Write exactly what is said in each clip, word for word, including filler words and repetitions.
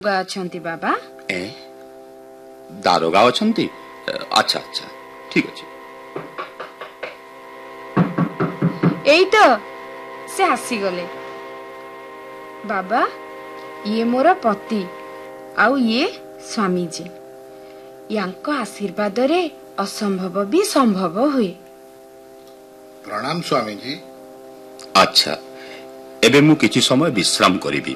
अछंती बाबा ए दारोगा अछंती अच्छा अच्छा ठीक अछि एई तो से आसी गले बाबा ये मोर पति आउ ये स्वामी जी यांको आशीर्वाद रे असंभव भी संभव हुए। प्रणाम स्वामी जी। अच्छा एबे मु किछि समय विश्राम करिबी।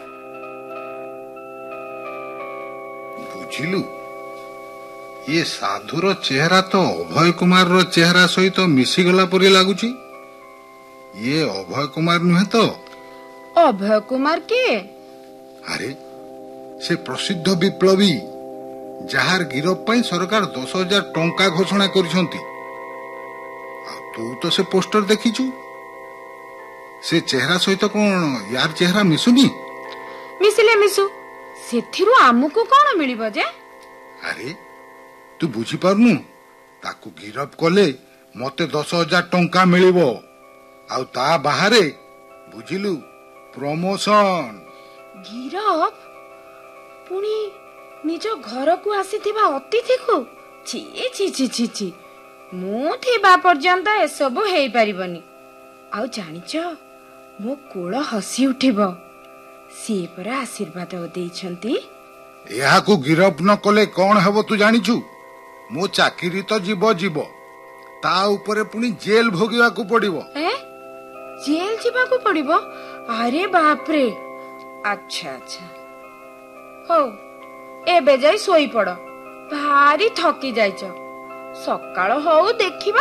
बुझिलु ये साधुर चेहरा तो अभय कुमार रो चेहरा सहित मिसी गला परि लागुची। ये अभय कुमार नुहे तो? अभय कुमार के? अरे से प्रसिद्ध विप्लवी जहार गिरफ पाई सरकार दस हजार टंका घोषणा करिसंती। तू तो से पोस्टर देखिचु से चेहरा सहित कोन यार चेहरा मिसुनी? मिसिले मिसु सेथिरु आमुको कोन मिलिबो जे? अरे तू बुझी पारनु ताकू गिरफ कले मते दस हजार टंका मिलिबो आउ ता बाहरे बुझिलु प्रमोशन। गिरफ पुनी निज घर को आसीथिबा अतिथि को छी छी छी छी छी मु थिबा पर्यंत ए सब हेई परिबनी। आउ जानिच मो कोळ हसी उठिबो सी पर आशीर्वाद देइछंती। एहा को गिरफ न कले कोन हेबो तू जानिछु? मो चाकरी तो जीवो जीवो ता ऊपर पुनी जेल भोगिवा को पड़िबो। ए जेल जीवा को पड़िबो? अरे बाप रे अच्छा अच्छा हो एबे जाई सोई पड़ भारी थकी जाइछ सकाळ हो देखिबा।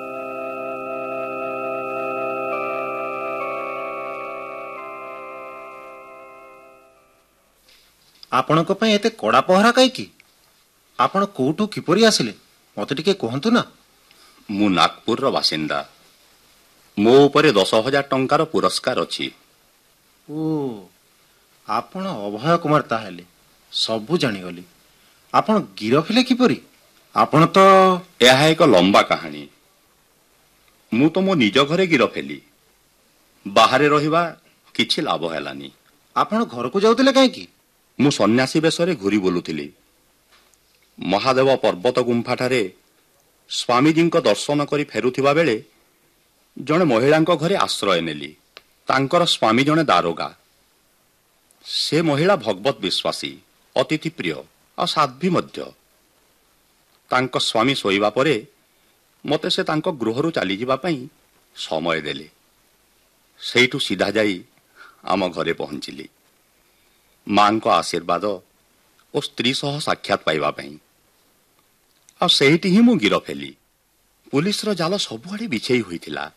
आपणक पय एते कड़ा पहरा काई की? आपण कोठू किपरि आसिले मते टिके कहंतु ना। मु नागपुर रो बासिंदा मो ऊपर दस हजार टंकार पुरस्कार अछि। ओ आपण अभय कुमार ताहेले सबु जानि गली। आपण गिरफिले किपरि? आपण तो यह एक लंबा कहानी। मु तो मो निज घरे गिरफेली बाहरे रहिबा किछि लाभ हेलानी। आपण घर को जाउतिले काहे की? मु सन्यासी बेसरे घुरी बोलुथिली। महादेव पर्वत गुंफा ठारे स्वामी जी को दर्शन करी फेरुथिबा बेले जने महिला घरे आश्रय नेली। तांकर स्वामी जने दारोगा। से महिला भगवत विश्वासी अतिथि प्रिय और साध्वी मध्य। तांको स्वामी सोईबा परे मते से तांको गृहरु चली जिबा पई समय देले। सेइठु सीधा जाई आम घरे पहुंचिली मां को आशीर्वाद और स्त्री सह साक्षात पाइबा पई। आ सेइठी ही मु गिरफेली। पुलिस रो जाल सबुआडे बिछेई होइथिला।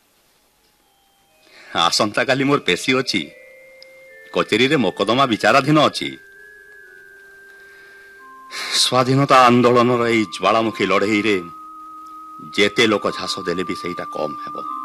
आसंता काली मोर पेशी अछि कचेरी रे मोकदमा विचाराधीन अछि। स्वाधीनता आंदोलन रे ज्वालामुखी लड़ई रे जेते लोक झास देले भी सेटा कम हेबो।